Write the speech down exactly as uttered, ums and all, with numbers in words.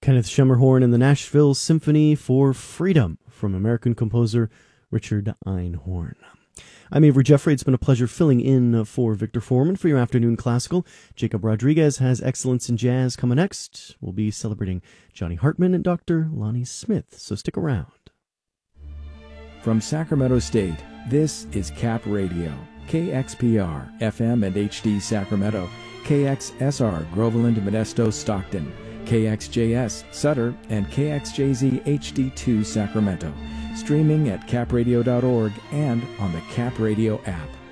Kenneth Schemmerhorn and the Nashville Symphony for Freedom from American composer Richard Einhorn. I'm Avery Jeffrey. It's been a pleasure filling in for Victor Foreman for your afternoon classical. Jacob Rodriguez has Excellence in Jazz coming next. We'll be celebrating Johnny Hartman and Doctor Lonnie Smith, so stick around. From Sacramento State, this is Cap Radio, K X P R, F M and H D Sacramento, K X S R, Groveland, Modesto, Stockton, K X J S, Sutter, and K X J Z H D two Sacramento. Streaming at cap radio dot org and on the Cap Radio app.